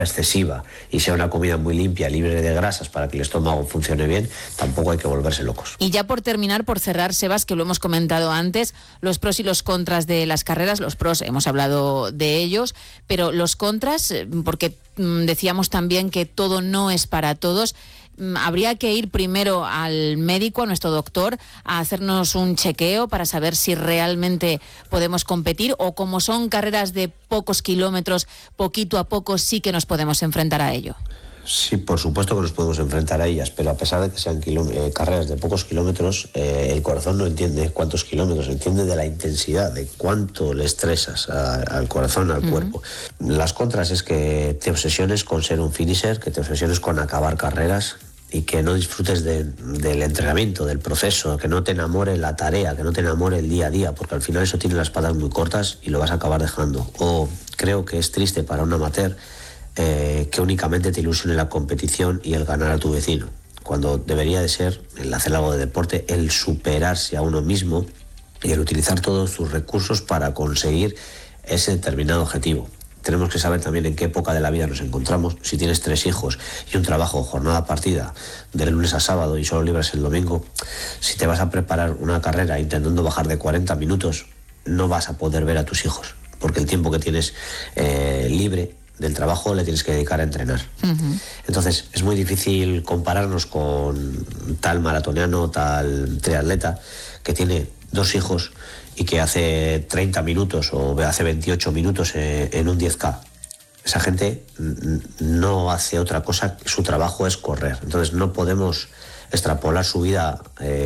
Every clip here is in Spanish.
excesiva y sea una comida muy limpia, libre de grasas para que el estómago funcione bien, tampoco hay que volverse locos. Y ya por terminar, por cerrar, Sebas, que lo hemos comentado antes, los pros y los contras de las carreras. Los pros hemos hablado de ellos, pero los contras, porque decíamos también que todo no es para todos. Habría que ir primero al médico, a nuestro doctor, a hacernos un chequeo para saber si realmente podemos competir, o como son carreras de pocos kilómetros, poquito a poco sí que nos podemos enfrentar a ello. Sí, por supuesto que nos podemos enfrentar a ellas, pero a pesar de que sean carreras de pocos kilómetros, el corazón no entiende cuántos kilómetros, entiende de la intensidad, de cuánto le estresas al corazón, al cuerpo. Las contras es que te obsesiones con ser un finisher, que te obsesiones con acabar carreras y que no disfrutes del entrenamiento, del proceso, que no te enamore la tarea, que no te enamore el día a día, porque al final eso tiene las patas muy cortas y lo vas a acabar dejando. O creo que es triste para un amateur que únicamente te ilusione la competición y el ganar a tu vecino, cuando debería de ser, el hacer algo de deporte, el superarse a uno mismo y el utilizar todos tus recursos para conseguir ese determinado objetivo. Tenemos que saber también en qué época de la vida nos encontramos. Si tienes 3 hijos y un trabajo jornada partida de lunes a sábado y solo libras el domingo, si te vas a preparar una carrera intentando bajar de 40 minutos, no vas a poder ver a tus hijos, porque el tiempo que tienes libre del trabajo le tienes que dedicar a entrenar. Entonces es muy difícil compararnos con tal maratoniano, tal triatleta que tiene 2 hijos y que hace 30 minutos o hace 28 minutos en un 10K. Esa gente no hace otra cosa, su trabajo es correr. Entonces no podemos extrapolar su vida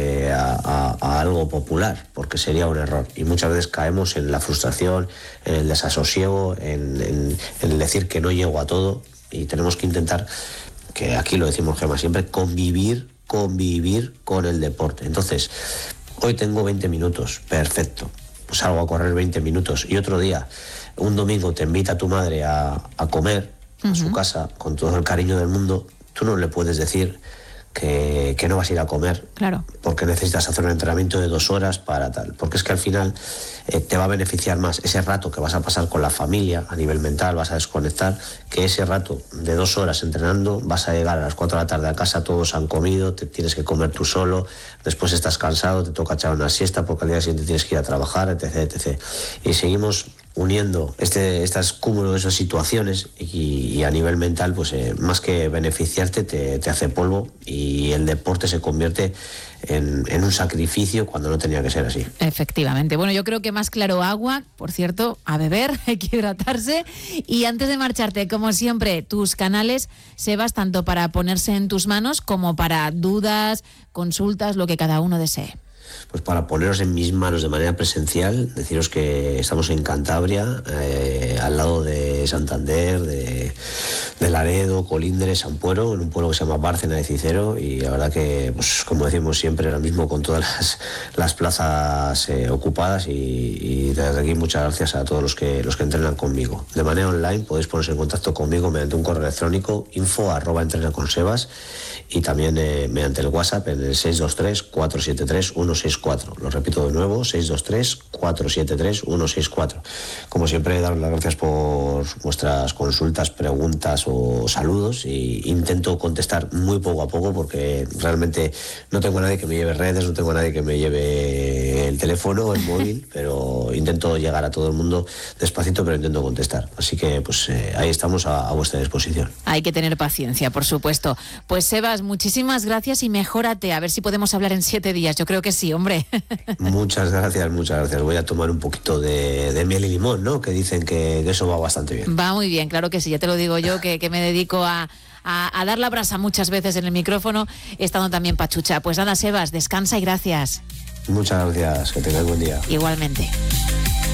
a algo popular, porque sería un error. Y muchas veces caemos en la frustración, en el desasosiego, en el decir que no llego a todo, y tenemos que intentar, que aquí lo decimos, Gemma, siempre, convivir con el deporte. Entonces, hoy tengo 20 minutos, perfecto, pues salgo a correr 20 minutos, y otro día, un domingo, te invita tu madre a comer a su casa con todo el cariño del mundo, tú no le puedes decir que no vas a ir a comer, claro, porque necesitas hacer un entrenamiento de 2 horas para tal, porque es que al final te va a beneficiar más ese rato que vas a pasar con la familia a nivel mental, vas a desconectar, que ese rato de 2 horas entrenando. Vas a llegar a las 4 de la tarde a casa, todos han comido, te tienes que comer tú solo, después estás cansado, te toca echar una siesta porque al día siguiente tienes que ir a trabajar, etc, etc. Y seguimos uniendo estos cúmulos de esas situaciones, y a nivel mental, pues más que beneficiarte, te hace polvo, y el deporte se convierte en un sacrificio cuando no tenía que ser así. Efectivamente. Bueno, yo creo que más claro agua, por cierto, a beber, hay que hidratarse. Y antes de marcharte, como siempre, tus canales, Sebas, tanto para ponerse en tus manos como para dudas, consultas, lo que cada uno desee. Pues para poneros en mis manos de manera presencial, deciros que estamos en Cantabria, al lado de Santander, de Laredo, Colindres, Ampuero, en un pueblo que se llama Bárcena de Cicero, y la verdad que, pues como decimos siempre, ahora mismo con todas las plazas ocupadas, y desde aquí muchas gracias a todos los que entrenan conmigo. De manera online podéis poneros en contacto conmigo mediante un correo electrónico, info@entrenaconsebas, y también mediante el WhatsApp en el 623-473-164. Lo repito de nuevo, 623-473-164. Como siempre, daros las gracias por vuestras consultas, preguntas o saludos, y intento contestar muy poco a poco, porque realmente no tengo a nadie que me lleve redes, no tengo a nadie que me lleve el teléfono, el móvil, pero intento llegar a todo el mundo despacito, pero intento contestar. Así que pues ahí estamos a vuestra disposición. Hay que tener paciencia, por supuesto. Pues Sebas, muchísimas gracias y mejórate. A ver si podemos hablar en 7 días. Yo creo que sí, hombre. Muchas gracias, muchas gracias. Voy a tomar un poquito de miel y limón, ¿no? Que dicen que eso va bastante bien. Va muy bien, claro que sí. Ya te lo digo yo, que me dedico a dar la brasa muchas veces en el micrófono, estando también pachucha. Pues nada, Sebas, descansa y gracias. Muchas gracias, que tengáis buen día. Igualmente.